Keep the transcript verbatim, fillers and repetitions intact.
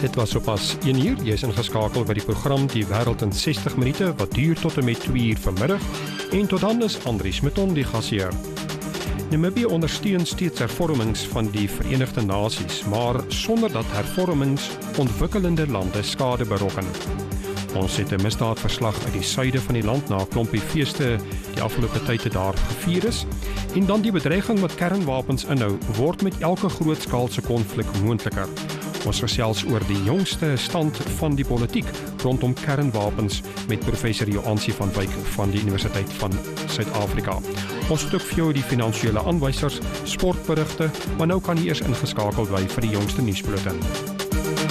Dit was sopas een uur, jy is ingeskakel by die program Die Wêreld in sestig minute, wat duur tot en met twee uur vanmiddag, en tot dan is Andries Meton die gasheer. Namibië ondersteun steeds hervormings van die Verenigde Nasies, maar sonder dat hervormings ontwikkelende lande skade berokken. Ons het 'n misdaadverslag uit die suide van die land na 'n klompie feeste die afgelope tyd daar gevier is, en dan die bedreiging wat kernwapens inhou, word met elke grootskaalse konflik moontliker. Ons gesels oor die jongste stand van die politiek rondom kernwapens met professor Joansie van Wyk van die Universiteit van Suid-Afrika. Ons het ook vir jou die finansiële aanwysers, sportberigte, maar nou kan jy eers ingeskakel bly vir die jongste nuusbulletin.